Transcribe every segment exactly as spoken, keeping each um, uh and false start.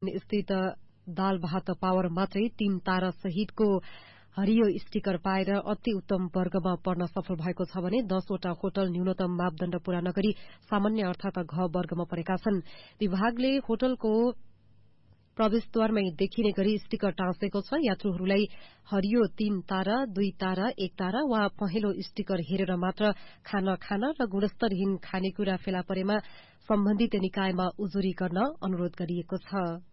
स्थित दाल भात पावर मात्रै तीन तारा सहितको हरियो स्टिकर पाएर अति उत्तम वर्गमा पर्न सफल भएको छ भने दसवटा होटल न्यूनतम मापदण्ड पूरा नगरी सामान्य अर्थात घ वर्गमा परेका छन्। विभागले होटलको प्रवेशद्वारमै देखिने गरी स्टिकर टाँसेको छ। यात्रुहरूलाई हरियो तीन तारा, दुई तारा, एक तारा वा पहेँलो स्टिकर हेरेर मात्र खाना खान र गुणस्तरहीन खानेकुरा फेला परेमा सम्बन्धित निकायमा उजुरी गर्न अनुरोध गरिएको छ।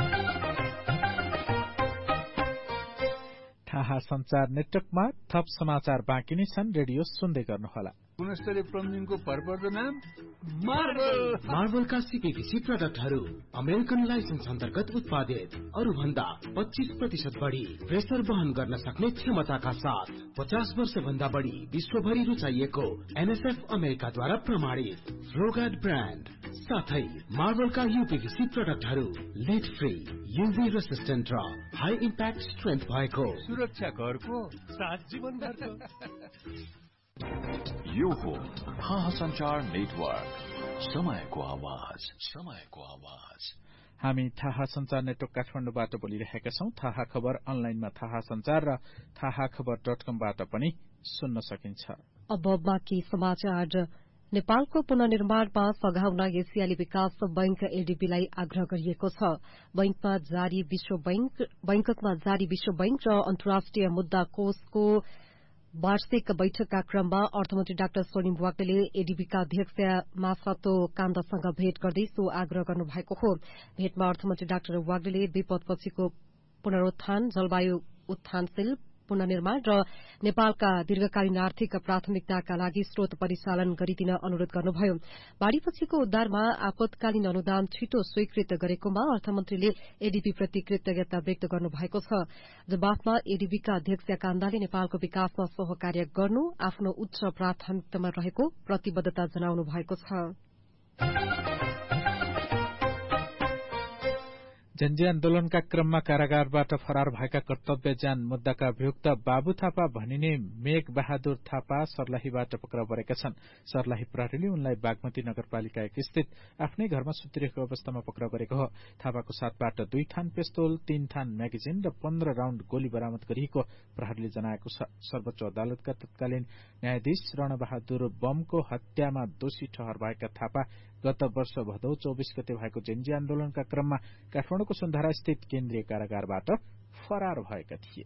थाहा संचार नेटवर्कमा थप समाचार बाँकी नै छन्। रेडियो सुन्दै गर्नुहोला। गुणस्तरीय प्लम्बिङको भरपर्दो नाम मार्बल। मार्बलका सीपीभीसी प्रोडक्टहरू अमेरिकन लाइसेन्स अन्तर्गत उत्पादित, अरू भन्दा पच्चीस प्रतिशत बढी प्रेसर वहन गर्न सक्ने क्षमताका साथ पचास वर्ष भन्दा बढी विश्वभरि रुचाइएको एनएसएफ अमेरिकाद्वारा प्रमाणित फ्लोगार्ड ब्रान्ड साथै मार्बलका यूपीभीसी प्रोडक्टहरू लिड फ्री, यूभी रेसिस्टेन्ट र हाई इम्प्याक्ट स्ट्रेन्थ भएको सुरक्षा घरको साथ जीवनभरको। यो हो थाहा संचार नेटवर्क, समयको आवाज, समयको आवाज। हामी थाहा संचार नेटवर्क काठमाडौँबाट बोलिरहेका छौं। थाहा खबर अनलाइनमा थाहा संचार र थाहा खबर डट कमबाट पनि सुन्न सकिन्छ। अब बाँकी समाचार। नेपालको पुनर्निर्माणमा सघाउन एसियाली विकास बैंक एडीबीलाई आग्रह गरिएको छ। बैंकमा जारी विश्व बैंक बैंककमा जारी विश्व बैंक र अन्तर्राष्ट्रिय मुद्दा कोषको वार्षिक बैठकका क्रममा अर्थमन्त्री डाक्टर सोनिम वाग्लेले एडीबीका अध्यक्ष मासातो कान्दासँग भेट गर्दै सो आग्रह गर्नुभएको हो। भेटमा अर्थमन्त्री डाक्टर वाग्लेले विपदपछिको पुनरुत्थान, जलवायु उत्थानशील पुनर्निर्माण र नेपालका दीर्घकालीन आर्थिक प्राथमिकताका लागि स्रोत परिचालन गरिदिन अनुरोध गर्नुभयो। बाढ़ीपछिको उद्धारमा आपतकालीन अनुदान छिटो स्वीकृत गरेकोमा अर्थमन्त्रीले एडीबीप्रति कृतज्ञता व्यक्त गर्नुभएको छ। जवाफमा एडीबीका अध्यक्ष कान्दाले नेपालको विकासमा सहकार्य गर्नु आफ्नो उच्च प्राथमिकतामा रहेको प्रतिबद्धता जनाउनु भएको छ। जनजी आन्दोलनका क्रममा कारागारबाट फरार भएका कर्तव्यजान मुद्दाका अभियुक्त बाबु थापा भनिने मेघ बहादुर थापा सर्लाहीबाट पक्राउ परेका छन्। सर्लाही प्रहरीले उनलाई बागमती नगरपालिका एक स्थित आफ्नै घरमा सुतिरहेको अवस्थामा पक्राउ गरेको हो। थापाको साथबाट दुई थान पिस्तोल, तीन थान म्यागजिन र पन्ध्र राउण्ड गोली बरामद गरिएको प्रहरीले जनाएको छ। सर्वोच्च अदालतका तत्कालीन न्यायाधीश रणबहादुर बमको हत्यामा दोषी ठहर भएका थापा गत वर्ष भदौ चौबीस गते भएको जेन्जी आन्दोलनका क्रममा काठमाडौँको सुन्धारा स्थित केन्द्रीय कारागारबाट फरार भएका थिए।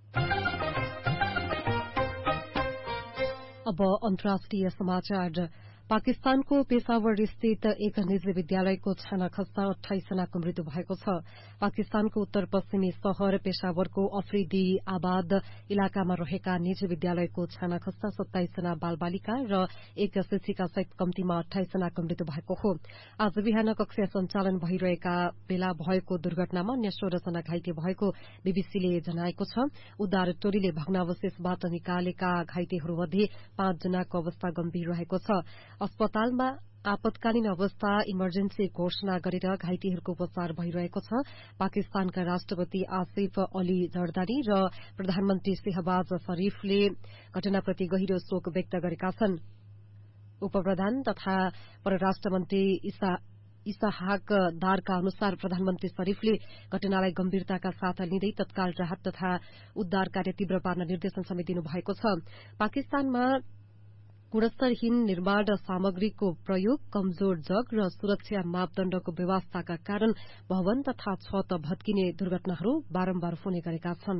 अब अन्तर्राष्ट्रिय समाचार। पाकिस्तानको पेशावर स्थित एक निजी विद्यालयको छाना खस्दा अठाइस जनाको मृत्यु भएको छ। पाकिस्तानको उत्तर पश्चिमी शहर पेशावरको अफ्रिदी आबाद इलाकामा रहेका निजी विद्यालयको छाना खस्दा सत्ताइस जना बाल बालिका र एक शिक्षिका सहित कम्तीमा अठाइस जनाको मृत्यु भएको हो। आज बिहान कक्षा सञ्चालन भइरहेका बेला भएको दुर्घटनामा अन्य सोह्र जना घाइते भएको बीबीसीले जनाएको छ। उद्धार टोलीले भग्नावशेषबाट निकालेका घाइतेहरूमध्ये पाँच जनाको अवस्था गम्भीर रहेको छ। अस्पतालमा आपतकालीन अवस्था इमर्जेन्सी घोषणा गरेर घाइतेहरूको उपचार भइरहेको छ। पाकिस्तानका राष्ट्रपति आसिफ अली जर्दारी र प्रधानमन्त्री शहबाज शरीफले घटनाप्रति गहिरो शोक व्यक्त गरेका छन्। उपप्रधान तथा परराष्ट्र मन्त्री इसा इसाहाक दारका अनुसार प्रधानमन्त्री शरीफले घटनालाई गम्भीरताका साथ लिँदै तत्काल राहत तथा उद्धार कार्य तीव्र पार्न निर्देशन समेत दिनुभएको छ। पाकिस्तानमा गुणस्तरहीन निर्माण सामग्रीको प्रयोग, कमजोर जग र सुरक्षा मापदण्डको व्यवस्थाका कारण भवन तथा छत भत्किने दुर्घटनाहरू बारम्बार हुने गरेका छन्।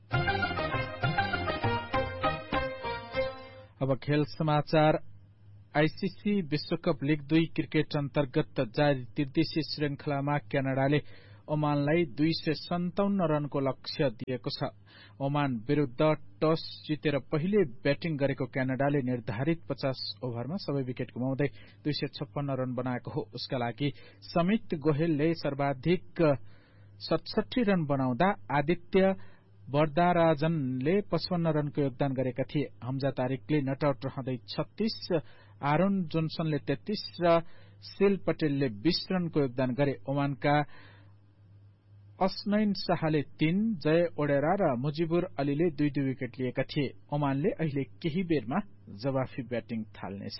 अब खेल समाचार। आईसीसी विश्वकप लीग दुई क्रिकेट अन्तर्गत जारी त्रिदेशीय श्रृंखलामा क्यानाडाले ओमानलाई दुई सय सन्ताउन्न रनको लक्ष्य दिएको छ। ओमान विरूद्ध टस जितेर पहिले ब्याटिङ गरेको क्यानाडाले निर्धारित पचास ओभरमा सबै विकेट गुमाउँदै दुई सय छप्पन्न रन बनाएको हो। उसका लागि समित गोहेलले सर्वाधिक सतसठी रन बनाउँदा आदित्य वरदाराजनले पचपन्न रनको योगदान गरेका थिए। हमजा तारिकले नट आउट रहँदै छत्तीस, आरोन जोन्सनले तेत्तीस र सेल पटेलले बीस रनको योगदान गरे। ओमानका अस्नैन शाहले तीन, जय ओडेरा र मुजिबुर अलीले दुई दुई विकेट लिएका थिए। ओमानले अहिले केही बेरमा जवाफी ब्याटिङ थाल्नेछ।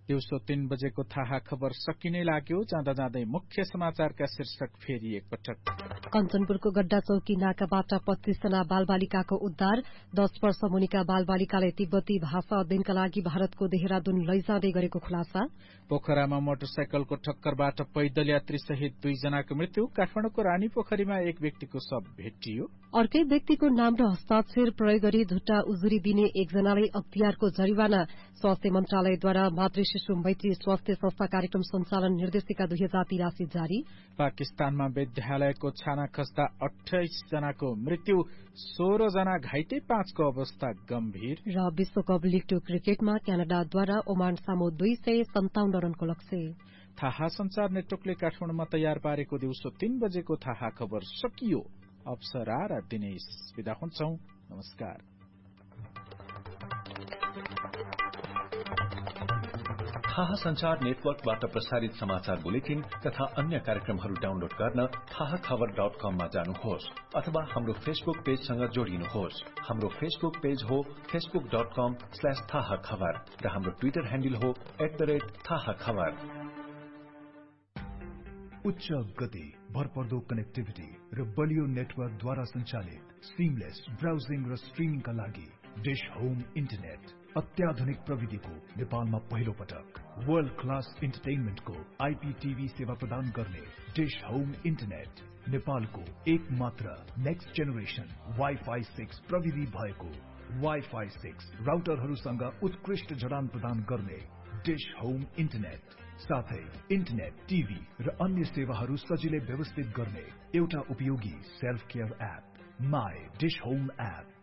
दिउँसो तीन बजेको थाहा खबर सकिने लाग्यो। जाँदा जाँदै मुख्य समाचारका शीर्षक फेरि एकपटक। कञ्चनपुरको गड्डा चौकी नाकाबाट पच्चीस जना बालबालिकाको उद्धार। दश वर्ष मुनिका बालबालिकालाई तिब्बती भाषा अध्ययनका लागि भारतको देहरादून लैजाँदै गरेको खुलासा। पोखरामा मोटरसाइकलको ठक्करबाट पैदल यात्री सहित दुईजनाको मृत्यु। काठमाडौँको रानी पोखरीमा एक व्यक्तिको शव भेटियो। अर्कै व्यक्तिको नाम र हस्ताक्षर प्रयोग गरी झुट्टा उजुरी दिने एकजनालाई अख्तियारको जरिवाना। स्वास्थ्य मन्त्रालयद्वारा मातृ शिशु मैत्री स्वास्थ्य संस्था कार्यक्रम सञ्चालन निर्देशिका दुई हजार तिरासी जारी। पाकिस्तानमा विद्यालयको छाना खस्दा अठाइस जनाको मृत्यु, सोह्र जना घाइते, पाँचको अवस्था गम्भीर। र विश्वकप लिग टू क्रिकेटमा क्यानाडाद्वारा ओमान सामु दुई सय सन्ताउन्न रनको लक्ष्य। थाहा संचार नेटवर्कले काठमाडौँमा तयार पारेको दिउँसो तीन बजेको थाहा खबर सकियो। अप्सरा र दिनेश विदा हुन्छौं। नमस्कार। थाहा संचार नेटवर्कबाट प्रसारित समाचार बुलेटिन तथा अन्य कार्यक्रमहरू डाउनलोड गर्न थाहा खबर डट कममा जानुहोस् अथवा हाम्रो फेसबुक पेजसँग जोडिनुहोस्। हाम्रो फेसबुक पेज हो फेसबुक डट कम स्ल्याश थाहा खबर र हाम्रो ट्विटर ह्यान्डल हो एट द रेट थाहा खबर। उच्च गति, भरपर्दो कनेक्टिभिटी र बलियो नेटवर्कद्वारा सञ्चालित सिमलेस ब्राउजिङ र स्ट्रिमिङका लागि डिश होम इन्टरनेट अत्याधुनिक प्रविधिको नेपालमा पहिलो पटक वर्ल्ड क्लास इन्टरटेनमेन्टको आइपीटीभी सेवा प्रदान गर्ने डिश होम इन्टरनेट नेपालको एक मात्र नेक्स्ट जेनेरेसन वाइफाई सिक्स प्रविधि भएको वाइफाई सिक्स राउटरहरूसँग उत्कृष्ट जडान प्रदान गर्ने डिश होम इन्टरनेट साथै इन्टरनेट, टिभी र अन्य सेवाहरू सजिलै व्यवस्थित गर्ने एउटा उपयोगी self care app my dish home app.